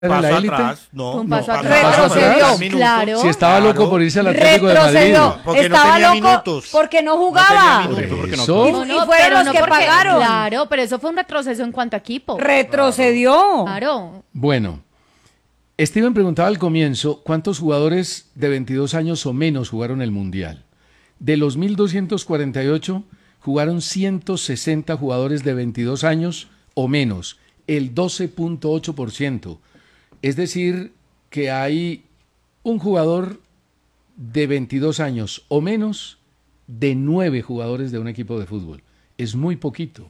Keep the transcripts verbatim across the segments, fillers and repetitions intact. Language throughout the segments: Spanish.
en la élite? Atrás, no, un no, paso paso atrás. Retrocedió, claro. Si estaba Claro. loco por irse al Atlético de Madrid. Retrocedió. Porque no Estaba tenía loco minutos. porque no No jugaba. tenía minutos. Porque no- Eso. Y- No, y no, fueron pero los no que porque- pagaron. Claro, pero eso fue un retroceso en cuanto a equipo. Retrocedió. Claro. Bueno, Steven preguntaba al comienzo cuántos jugadores de veintidós años o menos jugaron el Mundial. De los mil doscientos cuarenta y ocho jugaron ciento sesenta jugadores de veintidós años o menos, el doce punto ocho por ciento. Es decir, que hay un jugador de veintidós años o menos de nueve jugadores de un equipo de fútbol. Es muy poquito,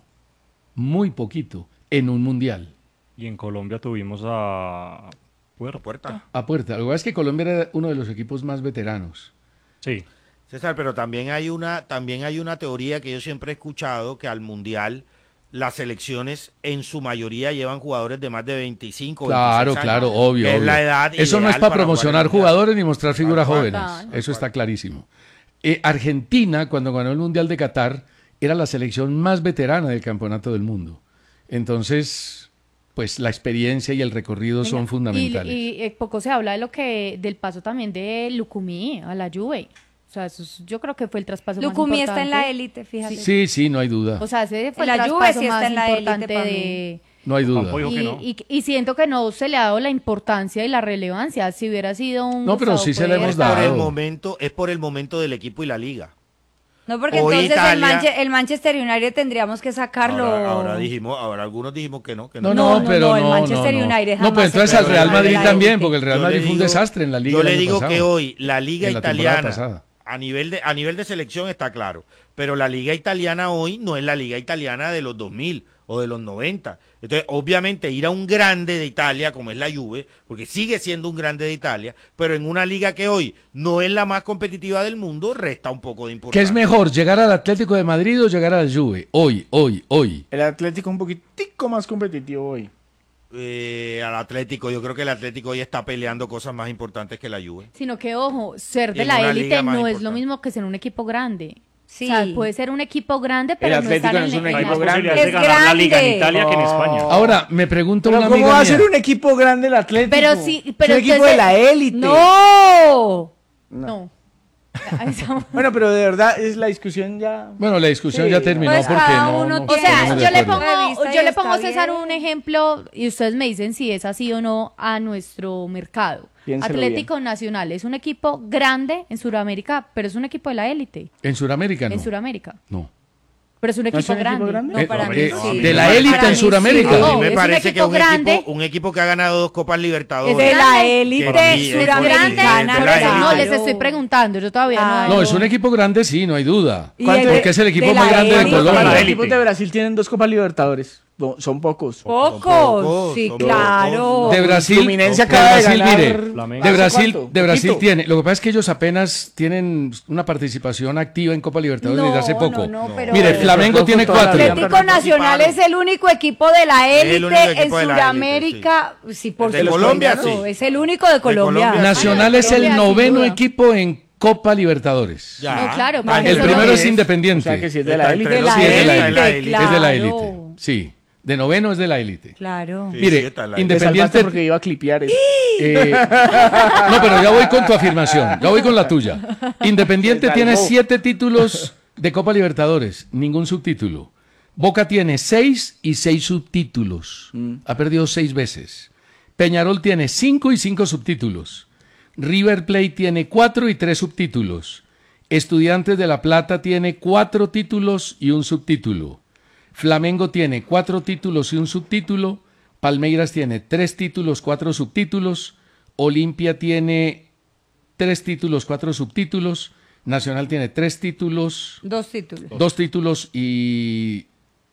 muy poquito en un Mundial. Y en Colombia tuvimos a Puerta. Puerta. A puerta. Lo que pasa es que Colombia era uno de los equipos más veteranos. Sí. César, pero también hay una, también hay una teoría que yo siempre he escuchado, que al Mundial las selecciones en su mayoría llevan jugadores de más de veinticinco, Claro, veintiséis años, claro, obvio. que es obvio. la edad Eso no ideal es para jugar promocionar el Mundial. jugadores ni mostrar figuras Tal cual, jóvenes. tal Eso cual. está clarísimo. Eh, Argentina, cuando ganó el Mundial de Qatar, era la selección más veterana del campeonato del mundo. Entonces, pues la experiencia y el recorrido son Venga, fundamentales. Y, y, eh, poco se habla de lo que del paso también de Lucumí a la Juve. O sea, eso es- yo creo que fue el traspaso Lucumí más está importante. en la élite, fíjate. Sí, sí, no hay duda. O sea, ese fue En el la Juve traspaso sí está más en la élite importante pa' de... No hay duda. Campo dijo Y, que no. y- y siento que no se le ha dado la importancia y la relevancia. Si hubiera sido un... No, pero Gustavo sí se le hemos Puerta- Por el dado. momento, es por el momento del equipo y la liga. No, porque Hoy entonces el, Italia- Manche- el Manchester United tendríamos que sacarlo. Ahora, ahora dijimos, ahora algunos dijimos que no, que No, no. no, No, no, pero no, no. el Manchester no, no. United No, jamás pues se entonces puede al Real hablar de Madrid la también, élite. porque el Real Yo Madrid le fue un digo- desastre en la liga. Yo el le año digo pasado. que hoy la liga En la temporada italiana, pasada. a nivel, de, a nivel de selección está claro, pero la liga italiana hoy no es la liga italiana de los dos mil o de los noventa. Entonces, obviamente, ir a un grande de Italia, como es la Juve, porque sigue siendo un grande de Italia, pero en una liga que hoy no es la más competitiva del mundo, resta un poco de importancia. ¿Qué es mejor, llegar al Atlético de Madrid o llegar a la Juve? Hoy, hoy, hoy. El Atlético un poquitico más competitivo hoy. Eh, al Atlético, yo creo que el Atlético hoy está peleando cosas más importantes que la Juve. Sino que, ojo, ser Y de en la una élite liga más no es lo importante. mismo que ser un equipo grande. Sí. O sea, puede ser un equipo grande, pero no Atlético estar no en es un en Hay equipo más la- grande. posibilidades de Es ganar la liga en grande. Italia que en España. Oh. Ahora, me pregunta Pero una ¿cómo amiga va a mía. ser un equipo grande el Atlético? Pero sí, pero es un equipo entonces- de la élite. ¡No! No. Ahí estamos. Bueno, pero de verdad es la discusión ya. Bueno, la discusión Sí. ya terminó Pues porque cada no, uno no O tiene- sea, estamos de yo le acuerdo. pongo, Revista yo y le pongo está César bien. un ejemplo y ustedes me dicen si es así o no a nuestro mercado. Piénselo Atlético Nacional es un equipo grande en Sudamérica, pero es un equipo de la élite En Sudamérica no. en Sudamérica. No. Pero es un equipo, es un equipo grande. grande? No, Eh, para eh, mí eh, sí. de la Para élite mí en sí. Sudamérica. Oh, A mí me es un parece que es equipo un grande. equipo, un equipo que ha ganado dos Copas Libertadores. De la élite Que para mí es grande, suramericana. de la por eso no élite. les estoy preguntando, yo todavía Ah, no. No, es un equipo grande, sí, no hay duda. Y ¿Cuánto? el- Porque es el equipo de más la grande de élite. Colombia. Los La equipos élite. de Brasil tienen dos Copas Libertadores. No, son pocos. Pocos, pocos, sí, son claro. pocos. De Brasil, Fluminense de acaba de Brasil, ganar. mire, Flamengo. de ¿Hace Brasil, cuánto? de Brasil Poquito. tiene. Lo que pasa es que ellos apenas tienen una participación activa en Copa Libertadores No, desde hace poco. no, no, pero- Mire, Flamengo Pero tiene toda la cuatro. vida. Atlético Nacional es el único equipo de la Es el élite único en equipo de la élite, Sudamérica. Sí, por El de supuesto. Colombia, No, sí. Es el único de Colombia. Colombia. Nacional es el Colombia, sin noveno duda. equipo en Copa Libertadores. Ya. No, claro, Ah, porque El eso primero no es es. Independiente. O sea que si es de la Está élite. De la Sí, es de la élite, élite. claro. Es de la élite. Sí. De noveno es de la élite. Claro. Sí, Mire, sí, está en la- Te Independiente. salvaste porque iba a clipear eso. Eh, no, pero ya voy con tu afirmación, ya voy con la tuya. Independiente Se tiene salvó. siete títulos de Copa Libertadores, ningún subtítulo. Boca tiene seis y seis subtítulos. Ha perdido seis veces. Peñarol tiene cinco y cinco subtítulos. River Plate tiene cuatro y tres subtítulos. Estudiantes de La Plata tiene cuatro títulos y un subtítulo. Flamengo tiene cuatro títulos y un subtítulo. Palmeiras tiene tres títulos, cuatro subtítulos. Olimpia tiene tres títulos, cuatro subtítulos. Nacional tiene tres títulos, Dos títulos. dos títulos y,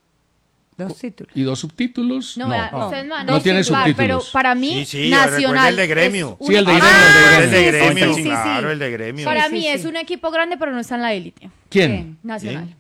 Dos títulos. y dos subtítulos. No, vea, ustedes me van a no tiene disculpar, subtítulos. pero para mí Sí, sí, Nacional recuerda el de Gremio. es Sí, el de un- Gremio, Ah, el de El de sí, sí, gremio, sí, sí, claro, sí. el de gremio. Para Sí, mí sí, es sí. un equipo grande, pero no está en la élite. ¿Quién? Nacional.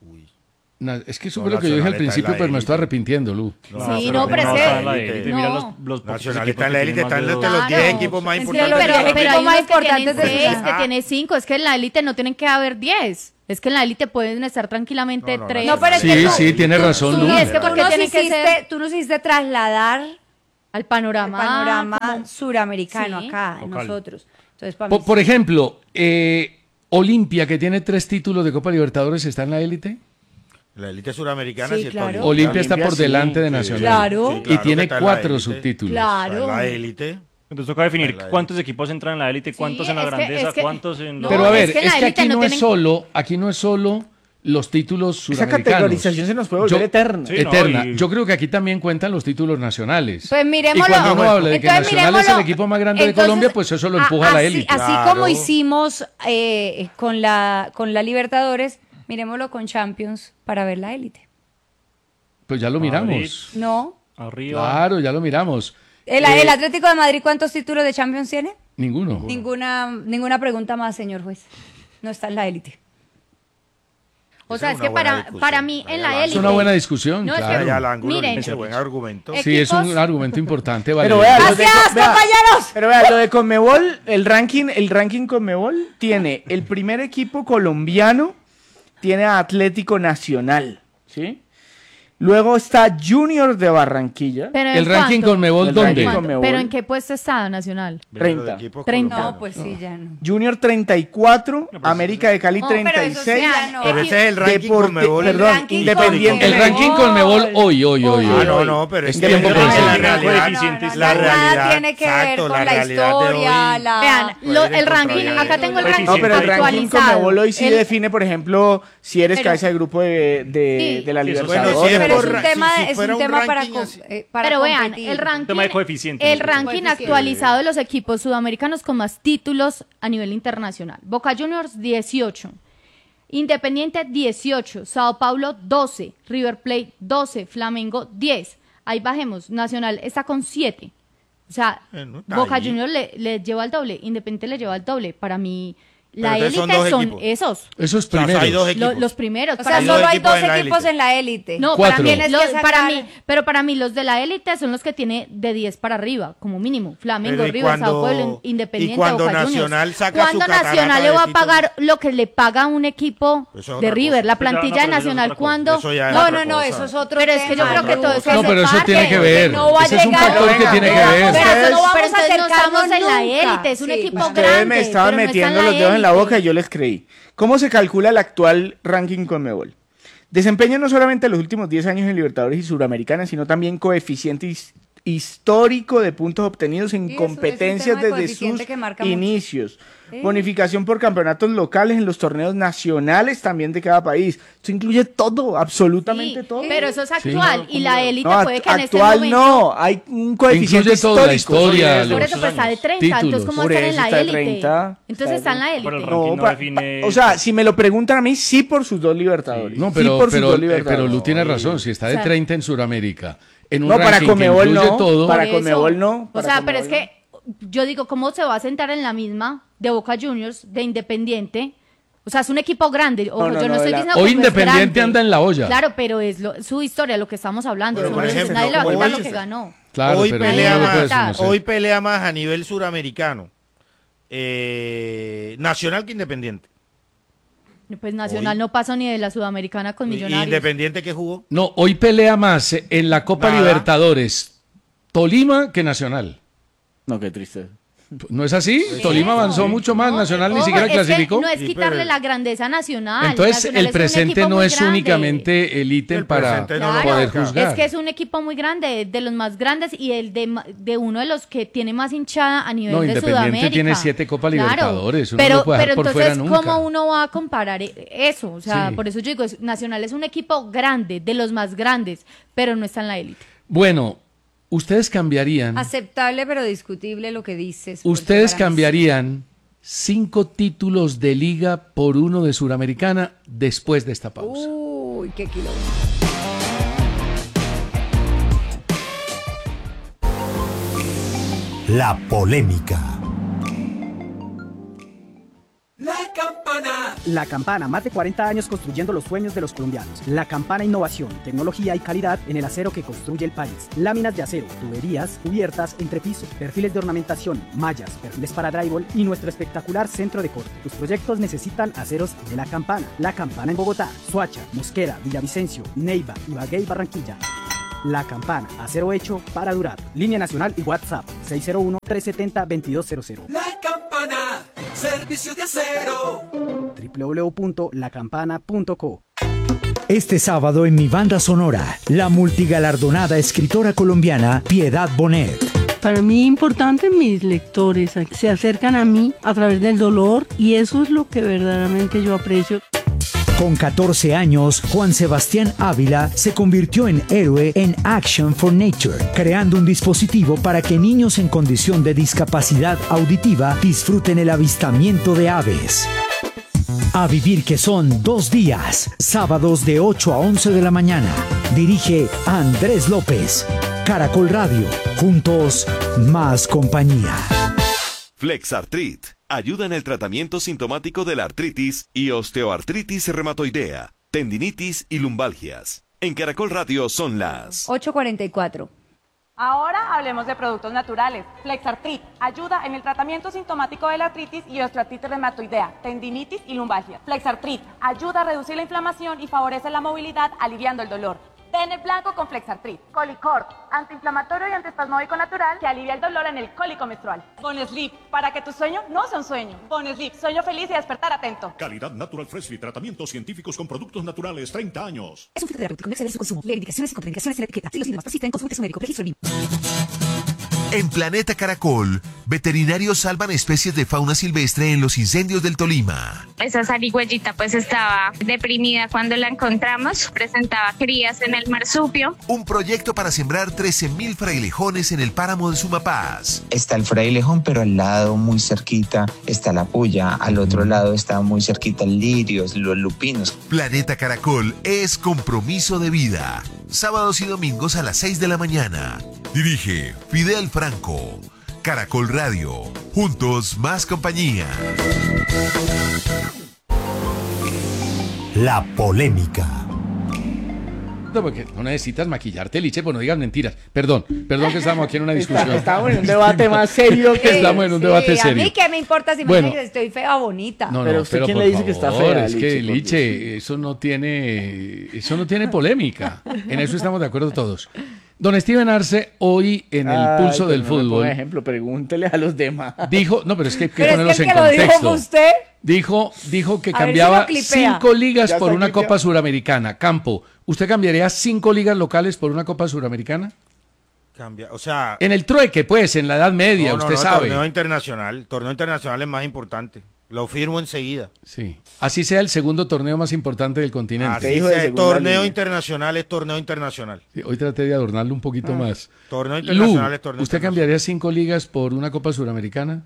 Na- Es que eso No, fue lo que yo dije al Nacional está en principio, la pero me élite. estoy arrepintiendo, Lu. Sí, no, pero no ese- está en la élite. no. Mira los, los pocos Nacional equipos está en la que élite, tienen está más de entre dos. los diez Claro. equipos más Entre importantes. los Pero, diez de la pero equipos hay liga. más unos que importantes tienen de seis, su- que Ah. tiene cinco. Es que en la élite no tienen que haber diez. Es que en la élite pueden estar tranquilamente No, no, tres. No, pero es Sí, que tú- sí, tiene razón, tú- Lu. y es que Tú porque nos, tienen que hiciste, ser- tú nos hiciste trasladar al El panorama. panorama como- suramericano Sí. acá, Local. nosotros. Entonces, para Por, mí por sí. ejemplo, eh, Olimpia, que tiene tres títulos de Copa Libertadores, ¿está en la élite? La élite suramericana Sí, sí, está claro. Olimpia. Olimpia está Olimpia por sí. delante de Sí, Nacional. Claro. Sí, Y claro tiene que está en la cuatro élite. subtítulos. Claro. Está en la élite. Entonces toca definir Ahí la cuántos equipos entran en la élite, cuántos Sí, en la es que- grandeza, es que- cuántos en... No, Pero a es ver, que en es la que élite aquí no no es tienen- solo, aquí no es solo los títulos Esa suramericanos. categorización se nos puede volver Yo- eterna. Sí, no, eterna. y- Yo creo que aquí también cuentan los títulos nacionales. Pues miremoslo. Y cuando uno habla de que Entonces, Nacional es el miremoslo. equipo más grande de Entonces, Colombia, pues eso lo a- empuja a la así- élite. Así Claro. como hicimos eh, con, la, con la Libertadores, miremoslo con Champions para ver la élite. Pues ya lo Madrid. miramos. No. Arriba. Claro, ya lo miramos. ¿El, Eh, el Atlético de Madrid cuántos títulos de Champions tiene? Ninguno. Ninguna, ninguna pregunta más, señor juez. No está en la élite. O Esa sea, es es una que buena para, discusión. para mí Vaya en la avance. élite. Es una buena discusión, No, es que- claro. Allá el ángulo Miren. dice, buen argumento. Eh, Sí, es un equipos- argumento importante. Pero Valeria. vea, lo de- ¡Gracias, vea, compañeros! Pero vea, lo de Conmebol, el ranking, el ranking Conmebol tiene el primer equipo colombiano, tiene a Atlético Nacional, ¿sí? Luego está Junior de Barranquilla, Pero El ¿en ranking cuánto? Conmebol, El ¿dónde? ranking ¿Cuánto? Conmebol. ¿Pero en qué puesto está Nacional? treinta. treinta. No, pues sí, ya no. Junior treinta y cuatro, pues, América de Cali No, pero treinta y eso sí seis, ya no. Pero ese es el ranking Deporte- Conmebol. perdón, ranking Independiente. El Conmebol. ranking Conmebol hoy, hoy, hoy. Ah, hoy. no, no, pero es Es que tiempo la presente. realidad, Coeficientes. la Nada realidad, tiene que exacto, ver con la, realidad de historia, hoy. la... Vean, lo- puede ir el en contra ranking, de- acá tengo el No, ranking No, pero el ranking actualizado. Conmebol hoy sí El- define, por ejemplo, si eres Pero- cabeza de grupo de, de, Sí. de la Sí, eso sí. Libertadores. Bueno, sí, Pero es por un ra- tema, si- si es fuera un un tema para, ranking co- así. eh, para Pero vean, competir. el ranking, tema de coeficientes, el ¿no? ranking Coeficientes. actualizado de los equipos sudamericanos con más títulos a nivel internacional. Boca Juniors dieciocho, Independiente dieciocho, Sao Paulo doce, River Plate doce, Flamengo diez. Ahí bajemos, Nacional está con siete. O sea, Bueno, está Boca ahí. Juniors le, le lleva el doble, Independiente le lleva el doble. Para mí, la Pero entonces son élite dos son, equipos. esos, Esos O sea, primeros. hay dos lo- equipos. los primeros. O Para sea, mí- dos solo hay equipos dos en la equipos élite. en la élite. No, Cuatro. para mí, Tienes los- que sacar- para mí, pero para mí los de la élite son los que tiene de diez para arriba, como mínimo. Flamengo, Pero ¿y River, Sao cuando- Paulo, Independiente, y cuando Boca Nacional Juniors? saca ¿Cuándo su catarata Nacional le de va a títulos? pagar lo que le paga a un equipo Eso es de otra River? cosa. La Eso ya no, plantilla pero de eso es Nacional, otra cosa. ¿cuándo? Eso ya es No, otra no, no, cosa. eso es otro Pero es que yo tema. creo que todo eso No, es pero eso parte. tiene que ver. No va a Ese es un llegar. factor que Venga, tiene que venga, ver. Pero Ustedes- eso no vamos pero a entonces no estamos en la nunca. élite, es un Sí. equipo Ustedes grande. me estaban pero no está en metiendo la los dedos en la élite. boca y yo les creí. ¿Cómo se calcula el actual ranking Conmebol? Desempeño no solamente en los últimos diez años en Libertadores y Suramericana, sino también coeficiente his- histórico de puntos obtenidos en Sí, eso es un competencias tema de desde coeficiente sus que marca mucho. inicios. Bonificación por campeonatos locales en los torneos nacionales también de cada país. Esto incluye todo, absolutamente Sí, todo. pero eso es actual y la élite No, puede act- que en este actual momento... no, hay un coeficiente Incluye todo, la histórico. historia, Por Por los- eso pues está de treinta, títulos. entonces ¿cómo Por estar en eso la está de élite? treinta, Entonces está en la Pero el élite. ranking No, no pa- define- pa- o sea, si me lo preguntan a mí, sí por sus dos Libertadores. No, Sí pero, por sus pero, dos eh, pero Libertadores. Lu tiene razón. Si está de O sea, treinta en Sudamérica, en un No, para ranking que Conmebol incluye no, todo, para Por eso. Conmebol no, O para sea, pero es Conmebol que yo digo, ¿cómo se va a sentar en la misma de Boca Juniors, de Independiente? O sea, es un equipo grande. Ojo, No, no, yo no, no, estoy de la- diciendo Hoy que no es Independiente grande. anda en la olla. Claro, pero es lo- su historia, lo que estamos hablando. Pero, Eso por no es- ejemplo, nadie le va a como quitar lo hoy- que ganó. claro, hoy, pero pelea no lo más, puedes conocer. hoy pelea más a nivel suramericano eh, Nacional que Independiente. Pues Nacional Hoy. no pasó ni de la Sudamericana con ¿Y Millonarios. Independiente que jugó? No, hoy pelea más en la Copa Nada. Libertadores Tolima que Nacional. No, qué triste. ¿No es así? Tolima Eso. avanzó mucho más, No, Nacional ni ojo, siquiera es que clasificó. no es Sí, quitarle pero- la grandeza a Nacional. Entonces Nacional el es un presente equipo no muy es grande. únicamente el ítem El para presente no lo poder marca. juzgar. Es que es un equipo muy grande, de los más grandes y el de, ma- de uno de los que tiene más hinchada a nivel No, de Independiente Sudamérica. tiene siete Copa Claro, Libertadores, uno no pero, lo puede dejar pero por entonces, fuera nunca. ¿cómo uno va a comparar e- eso? O sea, Sí. por eso yo digo, es- Nacional es un equipo grande, de los más grandes, pero no está en la élite. Bueno, ustedes cambiarían, Aceptable pero discutible lo que dices. porque ustedes para mí cambiarían cinco títulos de liga por uno de Suramericana después de esta sí. pausa. Uy, qué kilo. La polémica. La Campana, más de cuarenta años construyendo los sueños de los colombianos. La Campana Innovación, tecnología y calidad en el acero que construye el país. Láminas de acero, tuberías, cubiertas, entrepiso, perfiles de ornamentación, mallas, perfiles para drywall y nuestro espectacular centro de corte. Tus proyectos necesitan aceros de La Campana. La Campana en Bogotá, Soacha, Mosquera, Villavicencio, Neiva, Ibagué y Barranquilla. La Campana, acero hecho para durar. Línea nacional y WhatsApp seis cero uno, tres siete cero, dos dos cero cero. La Campana, servicio de acero. doble u doble u doble u punto la campana punto co. Este sábado en mi banda sonora, la multigalardonada escritora colombiana Piedad Bonet. Para mí es importante mis lectores, se acercan a mí a través del dolor y eso es lo que verdaderamente yo aprecio. Con catorce años, Juan Sebastián Ávila se convirtió en héroe en Action for Nature, creando un dispositivo para que niños en condición de discapacidad auditiva disfruten el avistamiento de aves. A vivir que son dos días, sábados de ocho a once de la mañana. Dirige Andrés López. Caracol Radio. Juntos, más compañía. Flexartrit ayuda en el tratamiento sintomático de la artritis y osteoartritis reumatoidea, tendinitis y lumbalgias. En Caracol Radio son las ocho cuarenta y cuatro. Ahora hablemos de productos naturales. Flexartrit ayuda en el tratamiento sintomático de la artritis y osteoartritis reumatoidea, tendinitis y lumbalgia. Flexartrit ayuda a reducir la inflamación y favorece la movilidad, aliviando el dolor. Den el blanco con Flexartrit. Colicort, antiinflamatorio y antiespasmódico natural que alivia el dolor en el cólico menstrual. Bonesleep, para que tu sueño no sea un sueño. Bonesleep, sueño feliz y despertar atento. Calidad Natural Freshly, tratamientos científicos con productos naturales, treinta años. Es un fitoterapéutico, no exceder su consumo. Leer indicaciones y contraindicaciones en la etiqueta. Si los síntomas persisten, consulte a su médico. Registro L I M. En Planeta Caracol, veterinarios salvan especies de fauna silvestre en los incendios del Tolima. Esa zarigüeyita pues estaba deprimida cuando la encontramos, presentaba crías en el marsupio. Un proyecto para sembrar trece mil frailejones en el páramo de Sumapaz. Está el frailejón, pero al lado, muy cerquita, está la puya. Al otro lado está muy cerquita el lirios, los lupinos. Planeta Caracol es compromiso de vida. Sábados y domingos a las seis de la mañana. Dirige Fidel Franco. Caracol Radio. Juntos, más compañía. La polémica. No, porque no necesitas maquillarte, Liche, pues no digas mentiras. Perdón, perdón que estamos aquí en una discusión. Estamos en un debate más serio que... Estamos en un Sí, debate a serio. ¿A mí qué me importa si me Bueno. dicen que estoy fea o bonita? No, Pero no, usted, pero ¿quién por le dice que está favor, fea, es Liche, que por Liche, eso no tiene, eso no tiene polémica. En eso estamos de acuerdo todos. Don Steven Arce, hoy en el Ay, pulso pero del no me ponga fútbol, ejemplo, pregúntele a los demás. dijo, no, pero es que hay que Pero ponerlos es que el en que lo dijo contexto. fue usted. Dijo, dijo que A ver si cambiaba lo clipea. cinco ligas Ya por está una clipeado. Copa Suramericana. Campo, ¿usted cambiaría cinco ligas locales por una Copa Suramericana? Cambia, o sea... En el trueque, pues, en la Edad Media, no, no, usted no, sabe. Torneo internacional, torneo internacional es más importante. Lo firmo enseguida. Sí. Así sea el segundo torneo más importante del continente. Así hijo de sea, segunda torneo línea. internacional es torneo internacional. Sí, hoy traté de adornarlo un poquito más. Torneo Lu, internacional es torneo ¿usted internacional. cambiaría cinco ligas por una Copa Suramericana?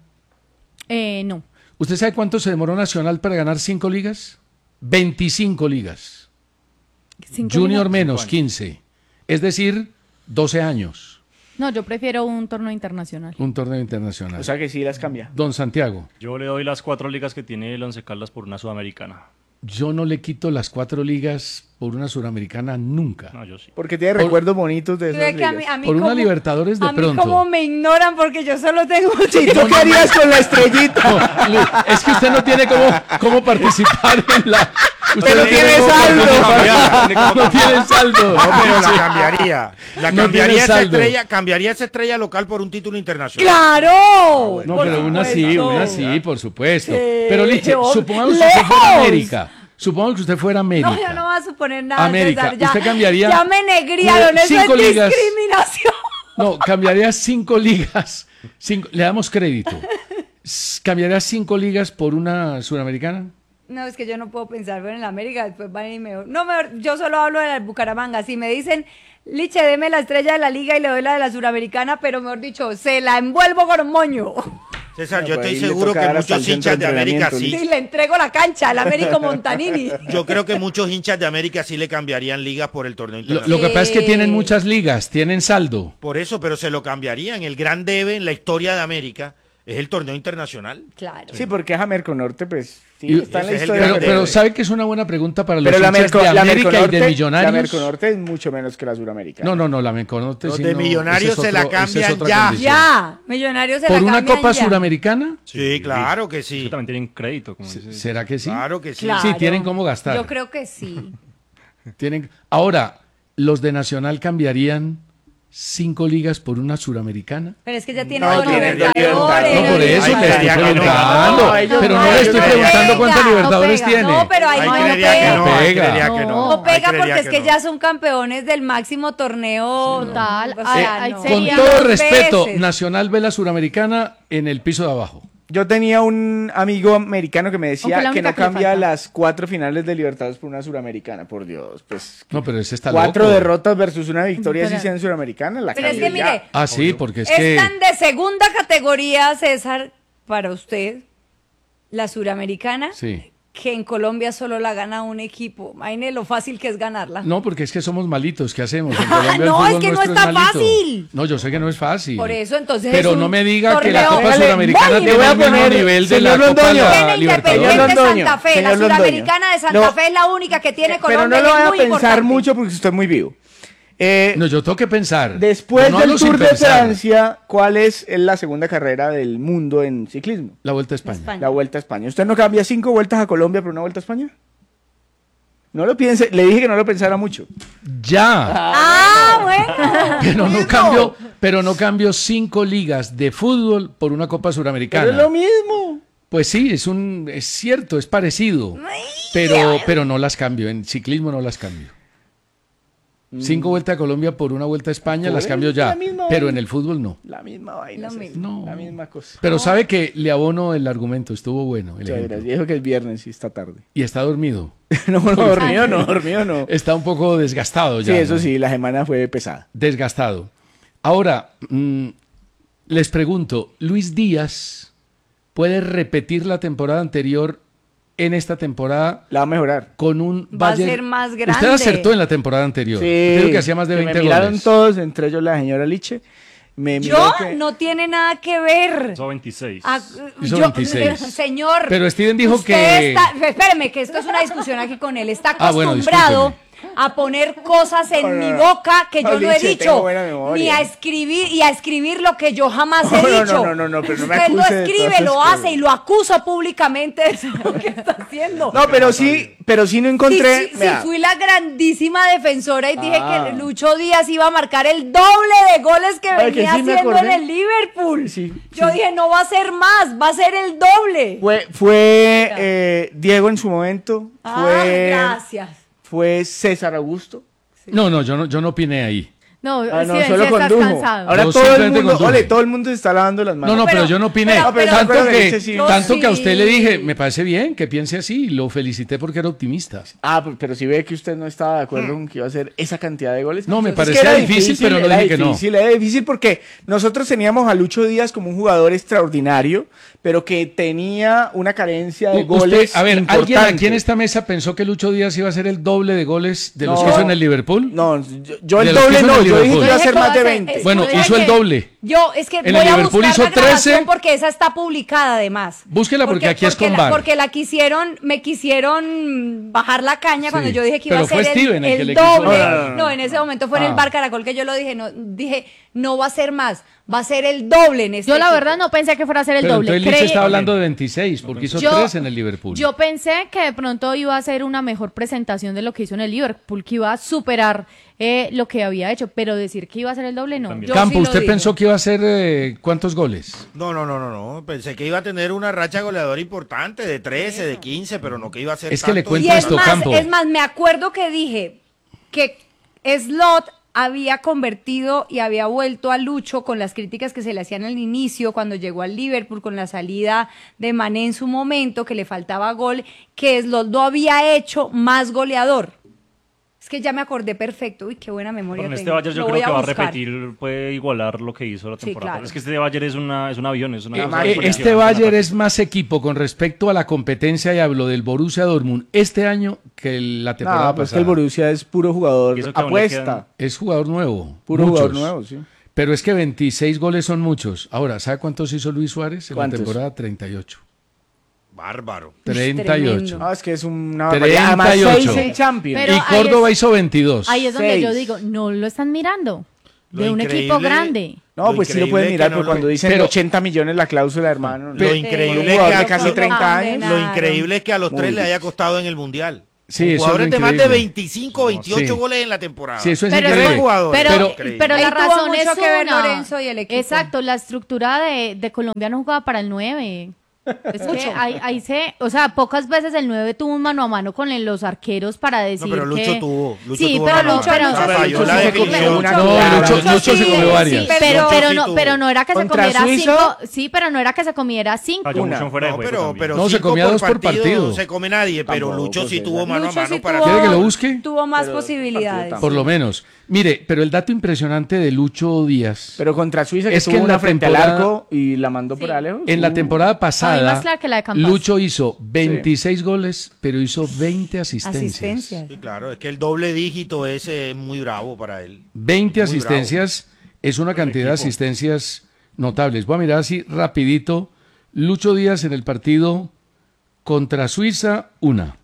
Eh, no. ¿Usted sabe cuánto se demoró Nacional para ganar cinco ligas? veinticinco ligas. Cinco Junior ligas. menos quince. Es decir, doce años. No, yo prefiero un torneo internacional. Un torneo internacional. O sea que sí las cambia. Don Santiago, Yo le doy las cuatro ligas que tiene el Once Caldas por una sudamericana. yo no le quito las cuatro ligas por una suramericana nunca. No, yo sí. Porque tiene Por- recuerdos bonitos de Tú ves esas que a mí, ligas. a mí Por una como- Libertadores de a mí pronto. como me ignoran porque yo solo tengo... ¿Y tú qué harías con la estrellita? No, Lu, es que usted no tiene cómo, cómo participar en la... Usted Pero no tiene cómo saldo. participar. No tiene saldo. No, pero la cambiaría. La No cambiaría tiene esa saldo. estrella, cambiaría esa estrella local por un título internacional. ¡Claro! No, Por pero una sí, supuesto. una sí, por supuesto. Sí, Pero Liche, oh, supongamos que usted fuera lejos. América. Supongamos que usted fuera América. No, yo no voy a suponer nada, América, César, ya, usted cambiaría ya me negriaron, eso cinco es ligas. discriminación. No, cambiaría cinco ligas. Cinco- le damos crédito. S- ¿Cambiaría cinco ligas por una suramericana? No, es que yo no puedo pensar bueno, en la América, después van a ir mejor. No, mejor, yo solo hablo de la Bucaramanga. Si me dicen, Liche, deme la estrella de la liga y le doy la de la suramericana, pero mejor dicho, se la envuelvo con un moño. César, No, yo pues estoy ahí le seguro toca que dar hasta el muchos centro hinchas de de América entrenamiento, sí. Y le entrego la cancha al Américo Montanini. Yo creo que muchos hinchas de América sí le cambiarían ligas por el torneo Lo, internacional. lo que pasa es que Sí. tienen muchas ligas, tienen saldo. Por eso, pero se lo cambiarían. El gran debe en la historia de América es el torneo internacional. Claro. Sí, porque es Amerco Norte, pues sí, Y- está en la ese es el historia. Pero, grande. pero sabe que es una buena pregunta para los Pero la hinchas Merco, de la América Merco y Norte, de la Millonarios. Merco Norte es mucho menos que la Suramericana. No, no, no, la Merco Norte Los sí de no, Millonarios ese es se la otro- esa es cambian otra ya. condición. Ya, Millonarios se ¿Por la una cambian Copa ya. Suramericana? Sí, claro que sí. Ellos también tienen crédito. Como dice. ¿Será que sí? Claro que sí. Claro. Sí, tienen cómo gastar. Yo creo que sí. Tienen... Ahora, ¿los de Nacional cambiarían cinco ligas por una suramericana? Pero es que ya tiene No, dos tiene Libertadores. No, por eso Ay, le estoy creería que no. preguntando. No, ellos pero no no, le estoy ellos no preguntando pega, cuántos no Libertadores pega. tiene. No, pero ahí Ay, no creería que pega. no, No ay, pega. creería que no. No Ay, pega creería porque es que no. ya son campeones del máximo torneo. Total. O Ay, sea, ay, no. sería- Con todo Dos respeto, veces. Nacional ve la suramericana en el piso de abajo. Yo tenía un amigo americano que me Aunque decía la que única no que le cambia falta. las cuatro finales de Libertadores por una suramericana, por Dios. Pues No, pero ese está cuatro loco. derrotas versus una victoria Pero- si sea en suramericana, la Pero es cambio que ya. mire, Ah, sí, porque es que... están de segunda categoría, César, para usted, la suramericana, Sí. que en Colombia solo la gana un equipo. Imagine lo fácil que es ganarla. No, porque es que somos malitos, ¿qué hacemos? En Colombia el No, fútbol es que no nuestro está malito. fácil. No, yo sé que no es fácil. Por eso, entonces Pero es un no me diga que la torneo- Copa Hágale, Suramericana voy, le tiene voy a el mismo poner, nivel de la señor Copa Londoño. la Tiene Libertadores. Independiente Londoño, Santa Fe, la señor Londoño. suramericana de Santa No. Fe es la única que tiene Pero Colombia. no lo y voy es a muy pensar importante. mucho porque usted es muy vivo. Eh, No, yo tengo que pensar. después Yo no del hablo sin Tour de pensar. Francia, ¿cuál es la segunda carrera del mundo en ciclismo? La Vuelta a España. España. La Vuelta a España. ¿Usted no cambia cinco vueltas a Colombia por una Vuelta a España? No lo piense, le dije que no lo pensara mucho. Ya. Ah, bueno. Pero no Mismo. cambio, pero no cambio cinco ligas de fútbol por una Copa Suramericana. Pero es lo mismo. Pues sí, es un, es cierto, es parecido. Pero, pero no las cambio. En ciclismo no las cambio. Cinco vueltas a Colombia por una vuelta a España Por las cambio eso, ya. la misma Pero vaina. en el fútbol no. La misma vaina. Lo César, mismo. No. La misma cosa. Pero sabe que le abono el argumento, estuvo bueno el Muchas ejemplo. gracias. Dijo que es viernes y está tarde. Y está dormido. no, no, dormido no, dormido no. Está un poco desgastado Sí, ya. eso ¿no? sí, la semana fue pesada. Desgastado. Ahora, mm, les pregunto, ¿Luis Díaz puede repetir la temporada anterior en esta temporada La va a mejorar. con un Va a Bayern? ser más Usted grande. acertó en la temporada anterior. Sí, Creo que hacía más de que veinte me miraron goles. todos, entre ellos la señora Liche. Me miró Yo que- no tiene nada que ver. Hizo veintiséis. Ah, Hizo yo- veintiséis. Señor. Pero Steven dijo usted que- está- espéreme, que esto es una discusión aquí con él. Está Ah, bueno, acostumbrado a poner cosas en No, no, mi no. boca que No, yo no he Liche, dicho. tengo buena memoria. Ni a escribir y a escribir lo que yo jamás he No, no, dicho. no, no, no, pero no me Usted lo acuse de escribe, todas lo esas hace cosas. y lo acusa públicamente de eso que está haciendo. No, pero sí, pero sí no encontré. Sí, sí, sí, vea, fui la grandísima defensora y dije Ah. que Lucho Díaz iba a marcar el doble de goles que Ay, que venía sí me haciendo en acordé. el Liverpool. Sí, Yo sí. dije, no va a ser más, va a ser el doble. Fue, fue eh, Diego en su momento. Ah, Fue, gracias. fue César Augusto. No, no, yo no, yo no opiné ahí. No, Ah, no, sí, solo sí estás condujo. cansado. Ahora Yo todo el simplemente mundo, conduje. ole, todo el mundo se está lavando las No, manos. no, pero, Pero- yo no opiné. pero- pero- tanto pero- que, sí. tanto que a usted le Sí. dije, me parece bien que piense así, lo felicité porque era optimista. Ah, pero, pero si ve que usted no estaba de acuerdo con que iba a hacer esa cantidad de goles. No, me Es que parecía era difícil, pero no era dije que no. difícil, Era difícil porque nosotros teníamos a Lucho Díaz como un jugador extraordinario, pero que tenía una carencia de U- goles. usted, a ver, ¿alguien importante. aquí en esta mesa pensó que Lucho Díaz iba a ser el doble de goles de los No. que hizo en el Liverpool? No, yo, yo De el los que doble hizo en no, el yo dije que Liverpool. iba a ser Deje más de que- veinte. es- Bueno, deje hizo el que- doble. Yo, es que En el voy a Liverpool buscar hizo la grabación trece. porque esa está publicada además. Búsquela porque aquí es porque con la, V A R. porque la quisieron, me quisieron bajar la caña Sí, cuando yo dije que iba pero a ser fue Steven el, el que el le quiso- doble. No, No, no, no, no. en ese momento fue en Ah. el Bar Caracol que yo lo dije, no, dije, no va a ser más, va a ser el doble en este Yo la equipo. verdad no pensé que fuera a ser el Pero doble. entonces Lich Creí- estaba hablando de veintiséis, porque hizo Yo- tres en el Liverpool. Yo pensé que de pronto iba a ser una mejor presentación de lo que hizo en el Liverpool, que iba a superar eh, lo que había hecho, pero decir que iba a ser el doble, no. Yo Campo, sí lo ¿usted dije. pensó que iba a hacer eh, cuántos goles? No, no, no, no, no. Pensé que iba a tener una racha goleadora importante de trece, de quince, pero no que iba a ser Es que le tanto. cuento Y es esto, más, Campo. es más, me acuerdo que dije que Slot había convertido y había vuelto a Lucho con las críticas que se le hacían al inicio cuando llegó al Liverpool con la salida de Mané en su momento, que le faltaba gol, que Slot lo había hecho más goleador. Es que ya me acordé perfecto. Uy, qué buena memoria Con este tengo. Bayern yo Lo creo voy que va a buscar. repetir, puede igualar lo que hizo la Sí, temporada. claro. Es que este Bayern es, una, es un avión, es una Eh, cosa eh, impresionante. este Bayern es más equipo con respecto a la competencia, y hablo del Borussia Dortmund este año que la temporada No, pues que pasada. el Borussia es puro jugador Y eso que aún le apuesta. quedan- Es jugador nuevo. Puro muchos. jugador nuevo, sí. Pero es que veintiséis goles son muchos. Ahora, ¿sabe cuántos hizo Luis Suárez en ¿Cuántos? la temporada? treinta y ocho. Bárbaro. treinta y ocho. No, es que es una barbaridad. Además, treinta y seis ocho. en Champions. Pero Y ahí Córdoba es- hizo veintidós. Ahí es donde Seis. yo digo, no lo están mirando. Lo De un increíble- equipo grande. No, Lo pues sí lo increíble pueden es mirar, que no pero lo- cuando dicen pero- ochenta millones la cláusula, hermano. Lo no. increíble Un es jugador que de a- casi treinta años. Lo increíble es que a los Muy tres le difícil. haya costado en el Mundial. Sí, Con eso jugadores es de más de increíble. veinticinco, veintiocho Sí. goles en la temporada. Sí, eso es Pero, increíble. jugadores. pero, Increíble. pero la Ahí tuvo razón mucho es que ver una. Lorenzo y el equipo. Exacto, la estructura de, de Colombia no jugaba para el nueve. Es que ahí, ahí se, o sea, pocas veces el nueve tuvo un mano a mano con el- los arqueros para decir No, pero Lucho que... tuvo. Lucho sí, tuvo pero mano a Lucho, mano. pero, O sea, pero falló Lucho la sí se definición. comió- No, Lucho, Lucho Lucho se sí, comió varias. sí, pero, Lucho pero sí no, tuvo. pero no era que se Contra comiera Suiza. cinco, sí, pero no era que se comiera cinco. Falló Una. mucho en fuera de No, juego pero, también. pero No, se cinco comía dos por partido. No se come nadie, pero Tampoco, Lucho sí pues, tuvo era. mano a Lucho mano sí para... tuvo- ¿Quiere que lo busque? Tuvo más Pero posibilidades. partido Por lo menos. Mire, pero el dato impresionante de Lucho Díaz, Pero contra Suiza, que Es que tuvo en una la frente al temporada- arco y la mandó por Sí. lejos. en la Uh. temporada A mí pasada, más clara que la de Campas. Lucho hizo veintiséis goles, pero hizo veinte asistencias. Asistencias. Sí, claro, es que el doble dígito ese es muy bravo para él. veinte Muy asistencias es una cantidad de asistencias notables. Voy a mirar así rapidito. Lucho Díaz en el partido contra Suiza, una.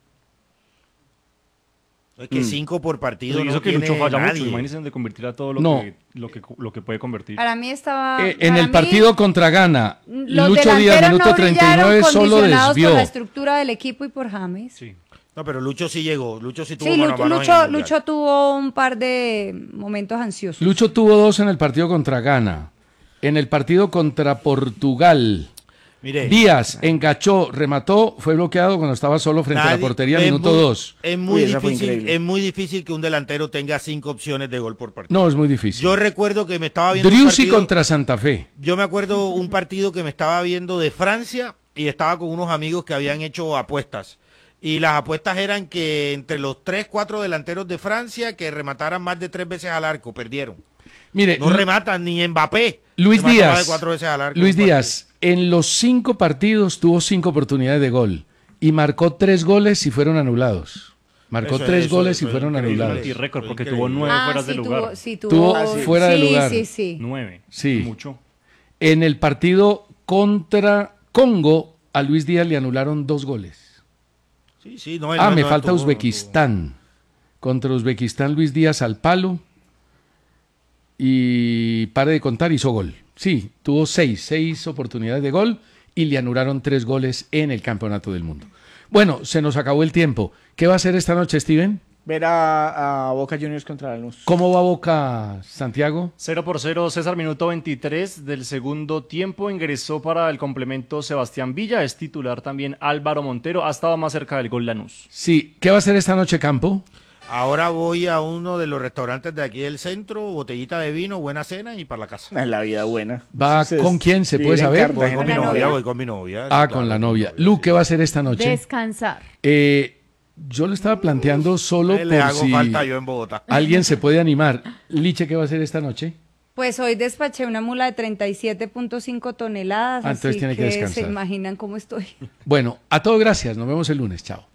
Es que cinco por partido Eso no hizo que tiene Lucho falla nadie. mucho. Imagínense de convertir a todo lo, No. que, lo, que, lo que puede convertir. Para mí estaba... Eh, en para el mí, partido contra Ghana, los Lucho Díaz, delanteros minuto no treinta y nueve, brillaron, solo condicionados desvió. por la estructura del equipo y por James. Sí, No, pero Lucho sí llegó. Lucho sí tuvo Lucho, mano a mano en el Lucho, Mundial. Lucho tuvo un par de momentos ansiosos. Lucho tuvo dos en el partido contra Ghana. En el partido contra Portugal, Mire, Díaz engachó, remató, fue bloqueado cuando estaba solo frente a la nadie- portería, es minuto muy- dos. Es muy, Uy, esa fue difícil, increíble. es muy difícil que un delantero tenga cinco opciones de gol por partido. No, es muy difícil. Yo recuerdo que me estaba viendo un Driussi partido- contra Santa Fe. Yo me acuerdo un partido que me estaba viendo de Francia y estaba con unos amigos que habían hecho apuestas. Y las apuestas eran que entre los tres, cuatro delanteros de Francia que remataran más de tres veces al arco, perdieron. Mire, No Lu- rematan ni Mbappé. Luis remata Díaz, más de cuatro veces al arco. Luis en un Díaz, en los cinco partidos tuvo cinco oportunidades de gol y marcó tres goles y fueron anulados. Marcó Eso- tres eso- goles eso y es fueron increíble. anulados. Y récord, porque Increíble. tuvo nueve Ah, fueras sí, de tuvo, lugar. sí, tuvo, Tuvo Ah, sí. fuera de sí, lugar. Sí, sí, Nueve. Sí. Mucho. En el partido contra Congo, a Luis Díaz le anularon dos goles. Sí, sí, no, él Ah, no- me no falta tuvo, no Uzbekistán. Contra Uzbekistán, Luis Díaz al palo. Y pare de contar, hizo gol. Sí, tuvo seis, seis oportunidades de gol y le anularon tres goles en el Campeonato del Mundo. Bueno, se nos acabó el tiempo. ¿Qué va a hacer esta noche, Steven? Ver a, a Boca Juniors contra la Lanús. ¿Cómo va Boca, Santiago? cero por cero, César, minuto veintitrés del segundo tiempo. Ingresó para el complemento Sebastián Villa. Es titular también Álvaro Montero. Ha estado más cerca del gol Lanús. Sí, ¿qué va a hacer esta noche, Campo? Ahora voy a uno de los restaurantes de aquí del centro, botellita de vino, buena cena y para la casa. Es la vida buena. ¿Va Entonces, con quién? ¿Se vivir puede en saber? Voy Cartagena. con mi la novia, novia? voy con mi novia. Ah, claro, con la mi novia. Lu, ¿qué va a hacer esta noche? Descansar. Eh, yo le estaba planteando solo Le por hago si falta yo en Bogotá. alguien se puede animar. Liche, ¿qué va a hacer esta noche? Pues hoy despaché una mula de treinta y siete punto cinco toneladas, Ah, entonces así tiene que que descansar. se imaginan cómo estoy. Bueno, a todos gracias. Nos vemos el lunes. Chao.